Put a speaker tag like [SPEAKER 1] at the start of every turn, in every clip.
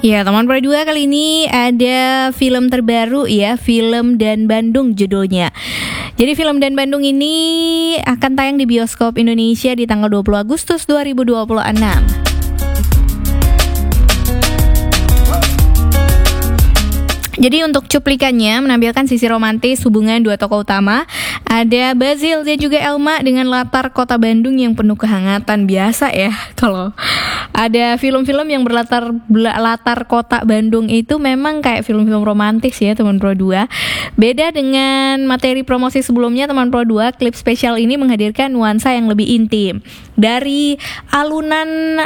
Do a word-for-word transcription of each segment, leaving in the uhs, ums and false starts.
[SPEAKER 1] Ya, teman Pro dua kali ini ada film terbaru ya, Film dan Bandung judulnya. Jadi Film dan Bandung ini akan tayang di bioskop Indonesia di tanggal dua puluh Agustus dua ribu dua puluh enam. Jadi untuk cuplikannya menampilkan sisi romantis hubungan dua tokoh utama. Ada Basil dan juga Elma dengan latar kota Bandung yang penuh kehangatan. Biasa ya kalau ada film-film yang berlatar latar kota Bandung itu memang kayak film-film romantis ya teman Pro dua. Beda dengan materi promosi sebelumnya teman Pro dua, klip spesial ini menghadirkan nuansa yang lebih intim. Dari alunan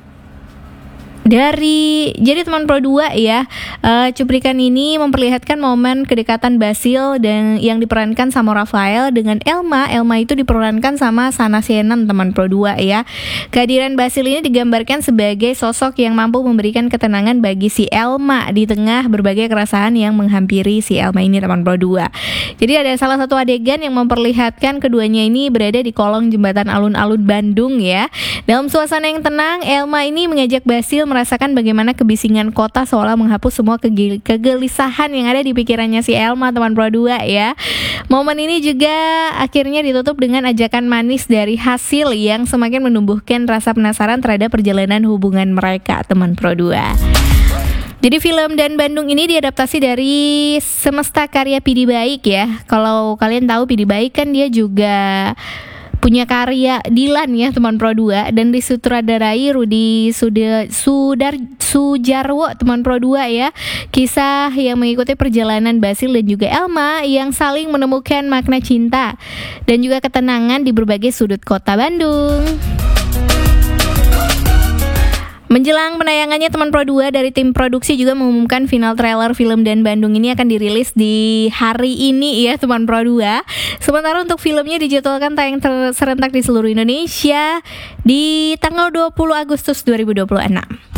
[SPEAKER 1] Dari jadi teman Pro dua ya, uh, cuplikan ini memperlihatkan momen kedekatan Basil dan yang diperankan sama Rafael dengan Elma. Elma itu diperankan sama Sana Sienan teman Pro dua ya. Kehadiran Basil ini digambarkan sebagai sosok yang mampu memberikan ketenangan bagi si Elma di tengah berbagai keresahan yang menghampiri si Elma ini teman Pro dua. Jadi ada salah satu adegan yang memperlihatkan keduanya ini berada di kolong jembatan alun-alun Bandung ya. Dalam suasana yang tenang, Elma ini mengajak Basil merasakan bagaimana kebisingan kota seolah menghapus semua kegel- kegelisahan yang ada di pikirannya si Elma teman Pro dua ya. Momen ini juga akhirnya ditutup dengan ajakan manis dari Hasil yang semakin menumbuhkan rasa penasaran terhadap perjalanan hubungan mereka teman Pro dua. Jadi Film dan Bandung ini diadaptasi dari Semesta karya P D Baik ya. Kalau kalian tahu P D Baik kan dia juga punya karya Dilan ya teman Pro dua, dan disutradarai Rudi Suda, Sudar Sujarwo teman Pro dua ya. Kisah yang mengikuti perjalanan Basil dan juga Elma yang saling menemukan makna cinta dan juga ketenangan di berbagai sudut kota Bandung. Menjelang penayangannya teman Pro dua dari tim produksi juga mengumumkan final trailer Film dan Bandung ini akan dirilis di hari ini ya teman Pro dua. Sementara untuk filmnya dijadwalkan tayang ter- serentak di seluruh Indonesia di tanggal dua puluh Agustus dua ribu dua puluh enam.